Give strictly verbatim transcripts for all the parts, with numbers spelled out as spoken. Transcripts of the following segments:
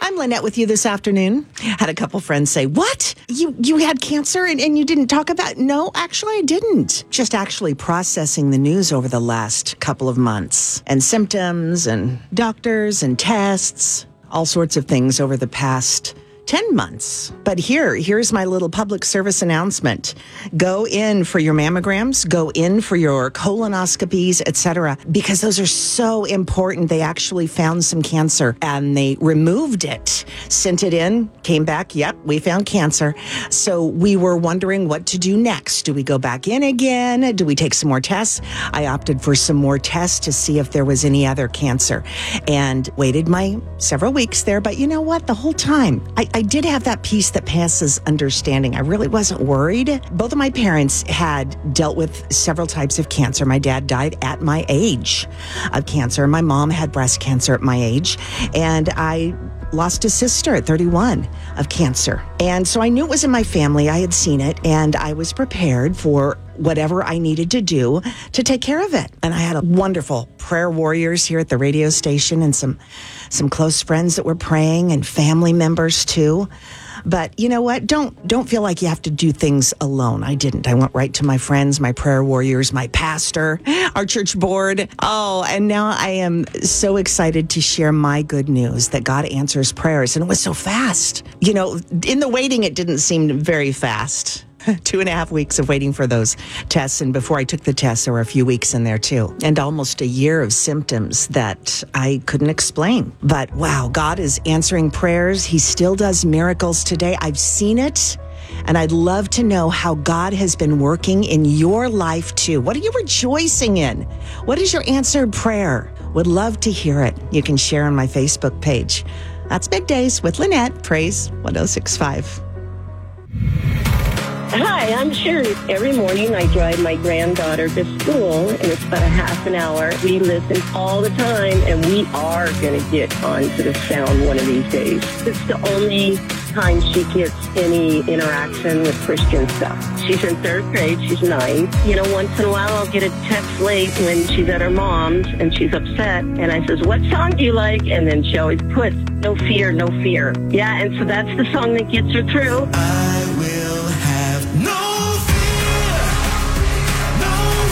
I'm Lynette with you this afternoon. Had a couple friends say, what? You you had cancer and, and you didn't talk about it? No, actually I didn't. Just actually processing the news over the last couple of months. And symptoms and doctors and tests, all sorts of things over the past ten months. But here, here's my little public service announcement. Go in for your mammograms, go in for your colonoscopies, et cetera, because those are so important. They actually found some cancer and they removed it, sent it in, came back. Yep, we found cancer. So we were wondering what to do next. Do we go back in again? Do we take some more tests? I opted for some more tests to see if there was any other cancer and waited my several weeks there. But you know what? The whole time, I, I did have that peace that passes understanding. I really wasn't worried. Both of my parents had dealt with several types of cancer. My dad died at my age of cancer. My mom had breast cancer at my age. And I lost a sister at thirty-one of cancer. And so I knew it was in my family. I had seen it and I was prepared for whatever I needed to do to take care of it. And I had a wonderful prayer warriors here at the radio station and some some close friends that were praying and family members too. But you know what? Don't don't feel like you have to do things alone. I didn't. I went right to my friends, my prayer warriors, my pastor, our church board. Oh, and now I am so excited to share my good news that God answers prayers. And it was so fast. You know, in the waiting, it didn't seem very fast. Two and a half weeks of waiting for those tests. And before I took the tests, there were a few weeks in there too. And almost a year of symptoms that I couldn't explain. But wow, God is answering prayers. He still does miracles today. I've seen it. And I'd love to know how God has been working in your life too. What are you rejoicing in? What is your answered prayer? Would love to hear it. You can share on my Facebook page. That's Middays with Lynette, Praise one oh six point five. Hi, I'm Sherry. Every morning I drive my granddaughter to school, and it's about a half an hour. We listen all the time, and we are going to get onto the sound one of these days. It's the only time she gets any interaction with Christian stuff. She's in third grade. She's nine. You know, once in a while I'll get a text late when she's at her mom's, and she's upset, and I says, what song do you like? And then she always puts, no fear, no fear. Yeah, and so that's the song that gets her through. I will have no fear, no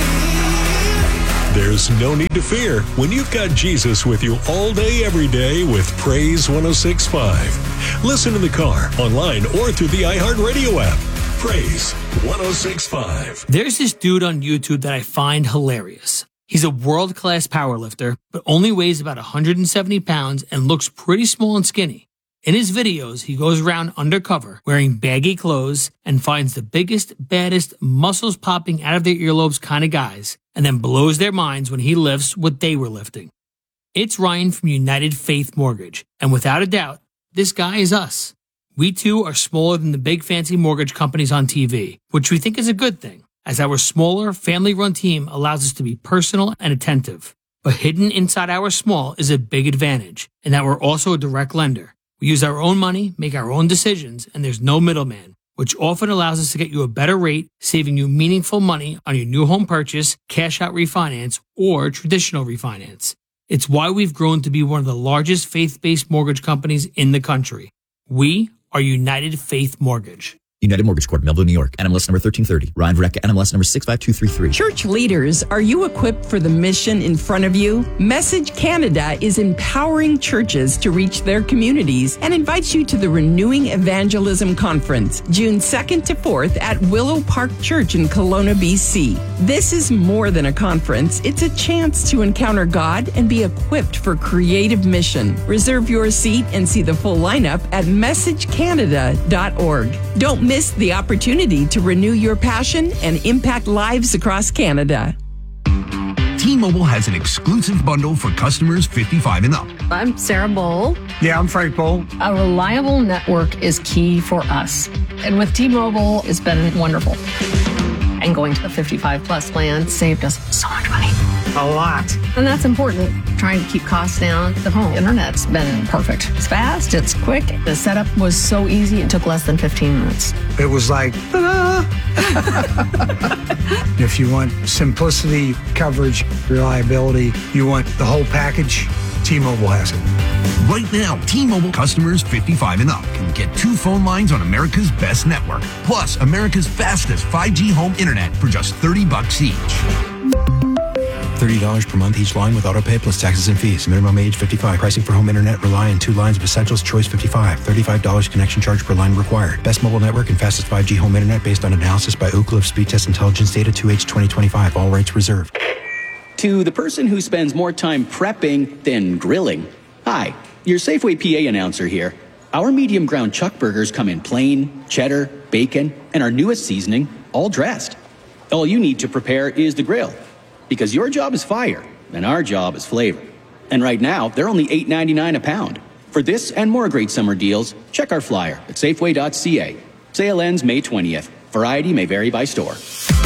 fear. There's no need to fear when you've got Jesus with you all day, every day with Praise one oh six point five. Listen in the car, online, or through the iHeartRadio app. Praise one oh six point five. There's this dude on YouTube that I find hilarious. He's a world-class powerlifter, but only weighs about one hundred seventy pounds and looks pretty small and skinny. In his videos, he goes around undercover wearing baggy clothes and finds the biggest, baddest, muscles popping out of their earlobes kind of guys, and then blows their minds when he lifts what they were lifting. It's Ryan from United Faith Mortgage, and without a doubt, this guy is us. We too are smaller than the big fancy mortgage companies on T V, which we think is a good thing, as our smaller, family-run team allows us to be personal and attentive. But hidden inside our small is a big advantage, in that we're also a direct lender. We use our own money, make our own decisions, and there's no middleman, which often allows us to get you a better rate, saving you meaningful money on your new home purchase, cash-out refinance, or traditional refinance. It's why we've grown to be one of the largest faith-based mortgage companies in the country. We are United Faith Mortgage. United Mortgage Corp, Melville, New York. N M L S number thirteen thirty. Ryan Verrecka, N M L S number six five two three three. Church leaders, are you equipped for the mission in front of you? Message Canada is empowering churches to reach their communities and invites you to the Renewing Evangelism Conference, June second to fourth at Willow Park Church in Kelowna, B C. This is more than a conference. It's a chance to encounter God and be equipped for creative mission. Reserve your seat and see the full lineup at message canada dot org. Don't miss the opportunity to renew your passion and impact lives across Canada. T-Mobile has an exclusive bundle for customers fifty-five and up. I'm Sarah Bowl. Yeah, I'm Frank Bowl. A reliable network is key for us. And with T-Mobile, it's been wonderful. And going to the fifty-five plus plan saved us so much money. A lot. And that's important. Trying to keep costs down. The home internet's been perfect. It's fast, it's quick. The setup was so easy, it took less than fifteen minutes. It was like, ta-da! If you want simplicity, coverage, reliability, you want the whole package, T-Mobile has it. Right now, T-Mobile customers fifty-five and up can get two phone lines on America's best network, plus America's fastest five G home internet for just thirty bucks each. thirty dollars per month each line with autopay plus taxes and fees. Minimum age fifty-five. Pricing for home internet rely on two lines of Essentials Choice fifty-five. thirty-five dollars connection charge per line required. Best mobile network and fastest five G home internet based on analysis by Ookla of Speed Test Intelligence Data two H twenty twenty-five. All rights reserved. To the person who spends more time prepping than grilling. Hi, your Safeway P A announcer here. Our medium ground chuck burgers come in plain, cheddar, bacon, and our newest seasoning, all dressed. All you need to prepare is the grill. Because your job is fire, and our job is flavor. And right now, they're only eight ninety-nine a pound. For this and more great summer deals, check our flyer at safeway dot c a. Sale ends May twentieth. Variety may vary by store.